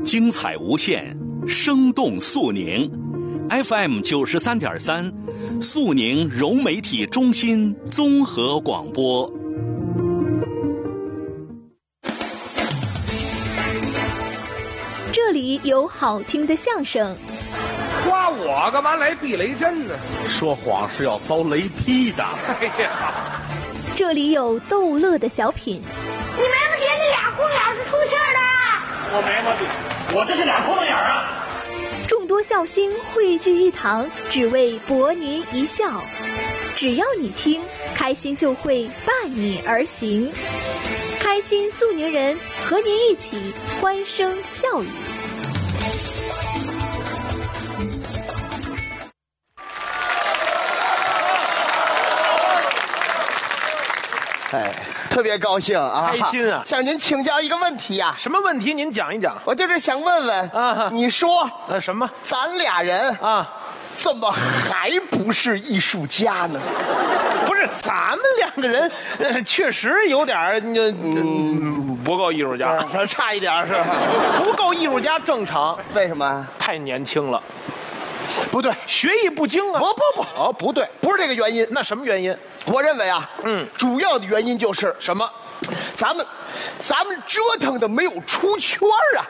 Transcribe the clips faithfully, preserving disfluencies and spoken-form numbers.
精彩无限，生动肃宁。F M 九十三点三，肃宁融媒体中心综合广播。 这里有好听的相声。 夸我干嘛来避雷针呢？ 说谎是要遭雷劈的。 哎呀， 这里有逗乐的小品。 你没不觉得俩空眼是出气儿的？ 我没毛病，我这是俩窟窿眼儿啊！ 众多笑星汇聚一堂，只为博您一笑。只要你听，开心就会伴你而行。开心肃宁人，和您一起欢声笑语。 哎，特别高兴啊！ 开心啊！ 向您请教一个问题呀、啊。 什么问题？您讲一讲。 我就是想问问啊， 你说， 呃，什么？ 咱俩人啊， 怎么还不是艺术家呢？ 不是，咱们两个人，呃，确实有点儿，嗯，不够艺术家， 啊、差一点是吧？ 不够艺术家正常。 为什么？ 太年轻了。 不对， 学艺不精啊！ 不不不， 哦，不对， 不是这个原因。 那什么原因？ 我认为啊， 嗯， 主要的原因就是什么？ 咱们，咱们折腾的没有出圈啊！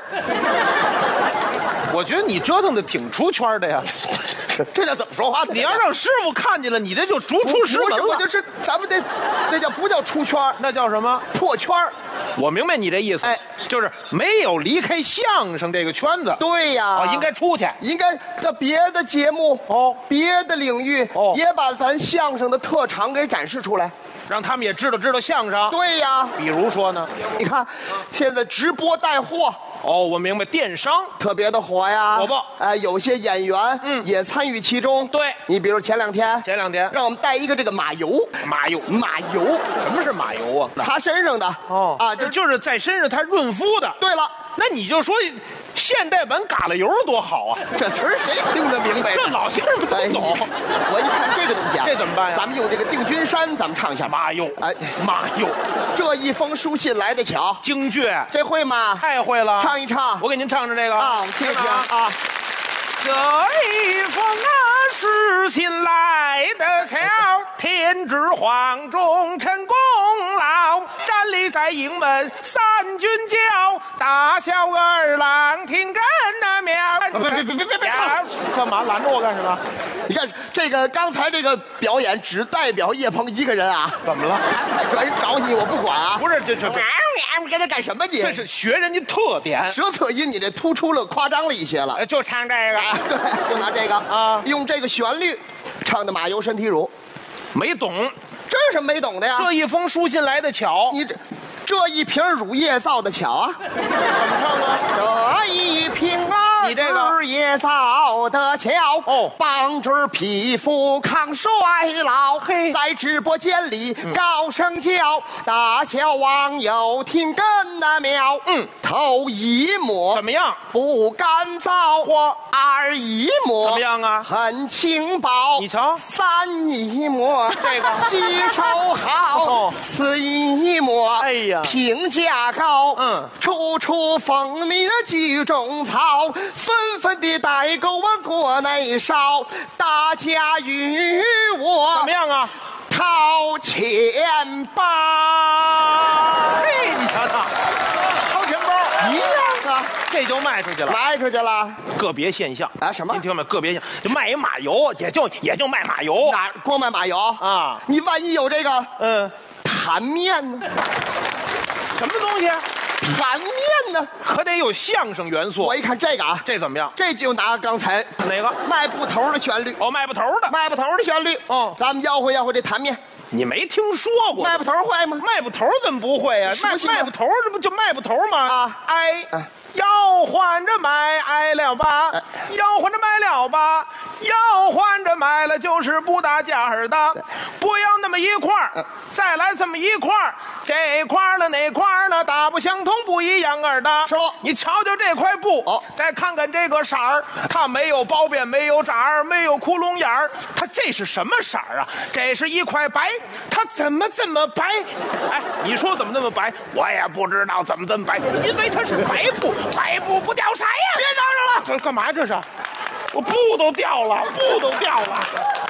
我觉得你折腾的挺出圈的呀。 这叫怎么说话呢？ 你要让师傅看见了，你这就逐出师门了。 我就是咱们这，那叫不叫出圈？ 那叫什么？ 破圈。 我明白你这意思， 哎， 就是没有离开相声这个圈子。 对呀， 哦，应该出去， 应该在别的节目哦， 别的领域哦， 也把咱相声的特长给展示出来， 让他们也知道知道相声。 对呀， 比如说呢， 你看现在直播带货。 哦，我明白，电商特别的火呀， 火爆。 哎、呃，有些演员嗯也参与其中。 对， 你比如前两天， 前两天让我们带一个这个马油， 马油， 马油， 什么是马油啊？ 擦身上的。 哦啊， 就就是在身上它润肤的。 对了， 那你就说现代版嘎啦油多好啊！ 这词儿谁听得明白？ 这老先生不懂。 哎、我一看这个东西啊， 这怎么办呀？ 咱们用这个定军山，咱们唱一下马油。 哎， 马油， 这一封书信来得巧， 京剧这会吗？ 太会了， 唱一唱。 我给您唱唱这个啊，我们听一听啊。 这一封啊书信来得巧，天知黄忠臣功劳，站立在营门三军教，大小二郎听根那苗。 别别别别别别唱！ 干嘛拦着我干什么？ 你看这个刚才这个表演只代表叶鹏一个人啊。 怎么了？ 专人找你，我不管啊。 不是这这这， 你跟他干什么你？ 这是学人家特点， 舌侧音你这突出了，夸张了一些了。 就唱这个。 对，就拿这个啊， 用这个旋律唱的马油身体乳， 没懂， 这是什么没懂的呀？ 这一封书信来得巧， 你这这一瓶乳液造的巧啊？ 怎么唱啊？ 这一瓶啊， 你这个乳液造的巧哦， 帮助皮肤抗衰老。 嘿， 在直播间里高声叫，大小网友听根那妙。 嗯， 头一抹怎么样？ 不干燥。 嚯， 二一抹怎么样啊？ 很轻薄。 你瞧， 三一抹这个吸收好。 哦， 四一抹哎呀， 评价高。 嗯， 处处风靡的集中草，纷纷的代购往国内烧，大家与我怎么样啊？ 掏钱包。 嘿，你瞧瞧，掏钱包一样啊， 这就卖出去了， 卖出去了。 个别现象啊，什么？ 您听没？个别现象，就卖一马油，也就也就卖马油， 哪光卖马油啊？ 你万一有这个嗯， 坛面呢？ 什么东西？ 坛面呢？ 可得有相声元素。 我一看这个啊， 这怎么样？ 这就拿刚才哪个卖布头的旋律？ 哦，卖布头的， 卖布头的旋律。 哦， 咱们吆喝吆喝这坛面。 你没听说过卖布头会吗？ 卖布头怎么不会啊？卖卖布头这不就卖布头吗？ 啊， 哎。哎要换着买，挨了吧？要换着买了吧？要换着买了就是不搭价儿的，不要那么一块儿，再来这么一块儿，这块儿了那块儿了大不相同，不一样儿的。 是喽， 你瞧瞧这块布， 哦， 再看看这个色儿，它没有包边，没有褶儿，没有窟窿眼儿，它这是什么色儿啊？这是一块白，它怎么这么白？哎，你说怎么那么白？我也不知道怎么这么白，因为它是白布。白布不不掉啥呀？ 别嚷嚷了， 这干嘛这是？我布都掉了，布都掉了。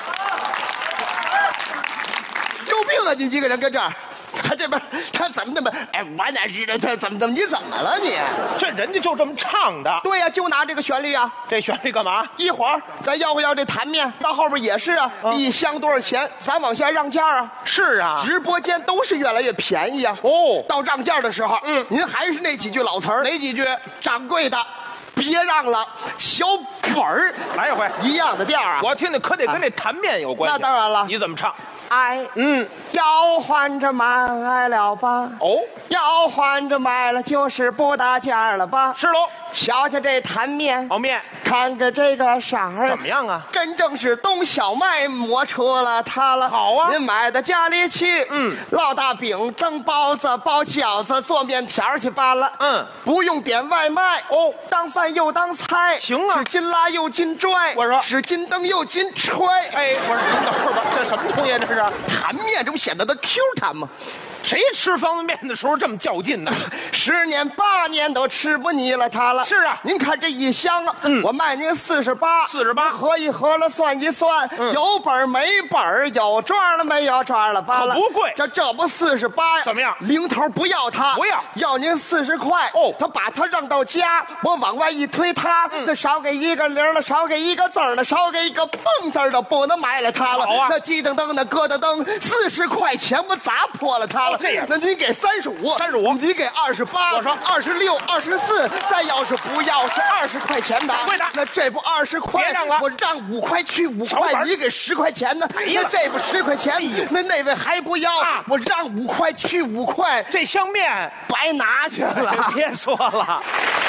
有病啊！你一个人跟这儿，他这边他怎么那么……哎，我哪知道他怎么怎么？你怎么了你？ 这人家就这么唱的。 对呀、啊，就拿这个旋律啊。 这旋律干嘛？ 一会儿咱要不要这坛面？到后边也是啊，嗯、一箱多少钱？咱往下让价啊。 是啊， 直播间都是越来越便宜啊。 哦， 到让价的时候，嗯，您还是那几句老词儿。 哪几句？ 掌柜的，别让了，小本儿。 来一回， 一样的调啊。 我听听，可得跟那坛面有关系。 那当然了。 你怎么唱？ 哎， 嗯， 要换着买了吧？ 哦， 要换着买了，就是不搭价了吧？ 是喽。 瞧瞧这坛面， 熬面， 看看这个色儿， 怎么样啊？ 真正是冬小麦磨出了它了。 好啊， 您买到家里去， 嗯， 烙大饼、蒸包子、包饺子、做面条去罢了。 嗯， 不用点外卖哦， 当饭又当菜， 行啊， 是金拉又金拽。 我说是金灯又金吹。 哎，不是，您等会儿吧，这什么东西这是？ 坛面这不显得它 Q 弹吗？ 谁吃方便面的时候这么较劲呢？ 十年八年都吃不腻了它了。 是啊， 您看这一箱啊， 嗯， 我卖您四十八， 四十八， 合一合了算一算，嗯、有本没本，有赚了没有赚了罢了。 不贵， 这这不四十八呀？ 怎么样？ 零头不要它， 不要， 要您四十块。 哦， 他把它让到家，我往外一推它，嗯、这少给一个零了，少给一个字儿了，少给一个蹦字儿的，不能买了它了。 好啊， 那鸡噔噔的咯噔噔，四十块钱我砸破了它了。 哦、这样， 那您给三十五， 三十五， 你给二十八， 我说二十六、二十四，再要是不要是二十块钱的， 对的。 那这不二十块， 别让了， 我让五块去五块，你给十块钱呢？那这不十块钱，那那位还不要， 啊、 我让五块去五块， 这香面白拿去了。 别说了。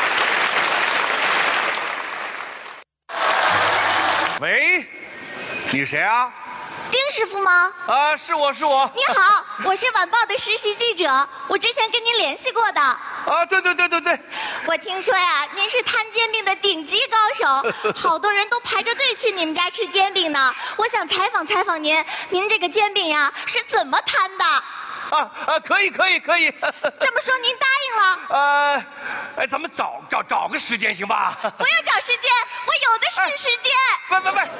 喂，你谁啊？ 丁师傅吗？ 啊，是我是我。 你好，我是晚报的实习记者，我之前跟您联系过的。 啊，对对对对对。 我听说呀，您是摊煎饼的顶级高手，好多人都排着队去你们家吃煎饼呢。我想采访采访您，您这个煎饼呀是怎么摊的？ 啊啊，可以可以可以。 这么说您答应了？ 呃，哎，咱们找找找个时间行吧？ 不要找时间，我有的是时间。 不不不。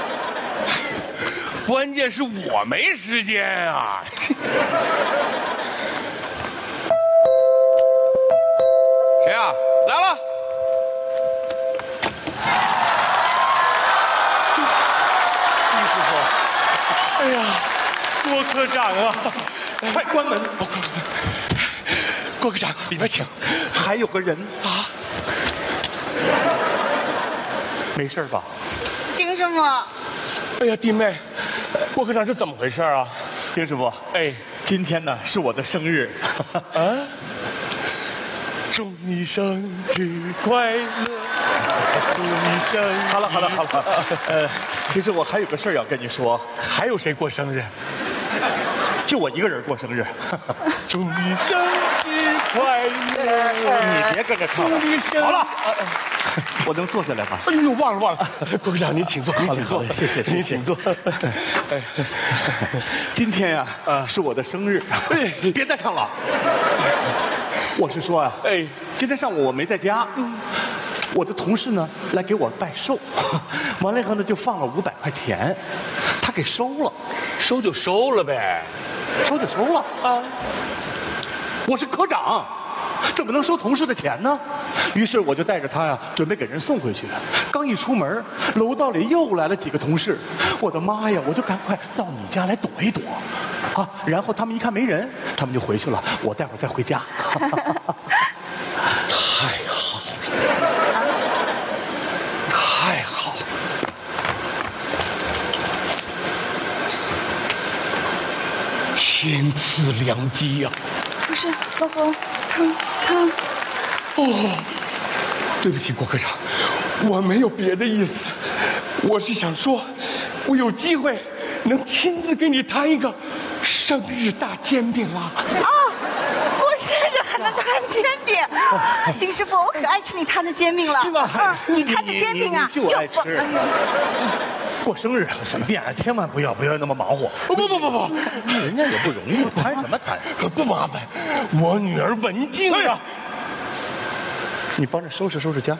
关键是我没时间啊！谁啊？来了！李师傅，哎呀，郭科长啊，快关门！郭科长，里边请。还有个人啊？没事吧？ 丁师傅。 哎呀，弟妹，郭科长这怎么回事啊？ 丁师傅， 哎， 今天呢是我的生日。 啊！祝你生日快乐！祝你生日。 好了好了好了，呃，其实我还有个事儿要跟你说。 还有谁过生日？ 就我一个人过生日。 祝你生日快乐！ 你别跟着唱了。好了，我能坐下来吗？ 哎呦，忘了忘了，郭科长您请坐，您请坐， 谢谢， 您请坐。 哎，今天呀，啊，是我的生日。 哎，别再唱了。 我是说啊， 哎， 今天上午我没在家，我的同事呢来给我代售，完了以后呢就放了五百块钱，他给收了， 收就收了呗， 收就收了啊。我是科长，怎么能收同事的钱呢？于是我就带着他呀，准备给人送回去。刚一出门，楼道里又来了几个同事，我的妈呀！我就赶快到你家来躲一躲，啊！然后他们一看没人，他们就回去了。我待会儿再回家。 太好了，太好了！天赐良机呀！ 不是，老公，他他…… 哦，对不起，郭科长，我没有别的意思，我是想说，我有机会能亲自给你摊一个生日大煎饼啊！ 啊，过生日还能摊煎饼？丁师傅，我可爱吃你摊的煎饼了。 是吗？ 嗯，你摊的煎饼啊， 就爱吃。过生日什么呀？千万不要不要那么忙活。 不不不不不， 人家也不容易，摊什么摊？ 不麻烦，我女儿文静啊。 你帮着收拾收拾家。